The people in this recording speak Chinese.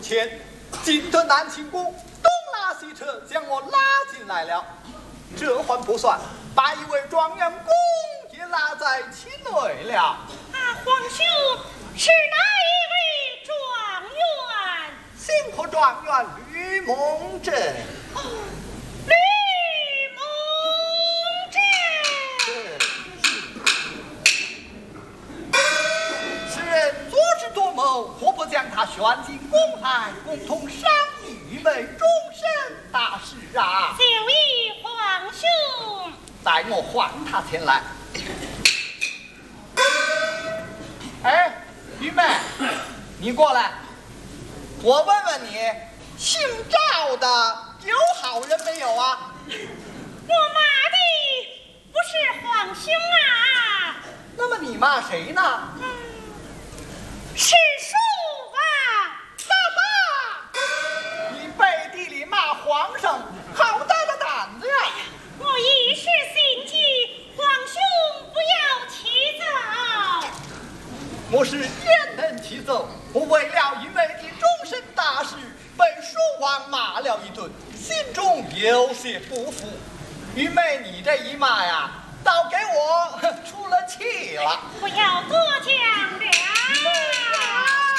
前，进得南清宫，东拉西扯，将我拉进来了。这还不算，把一位状元公也拉在其内了。 啊，皇兄是哪一位状元？ 新科状元吕蒙正。 吕蒙正。 世人作之多谋，何不将他选进宫来，共同商议为终身大事啊？ 就依皇兄。 待我唤他前来。哎，玉妹，你过来，我问问你，姓赵的有好人没有啊？ 我骂的不是皇兄啊。 那么你骂谁呢？ 是树啊！ 爸爸，你背地里骂皇上，好大的胆子呀！ 我一时心急，皇兄不要起奏。 我是焉能起奏？我为了玉妹的终身大事，被蜀王骂了一顿，心中有些不服。玉妹，你这一骂呀，倒给我出了气了。 不要多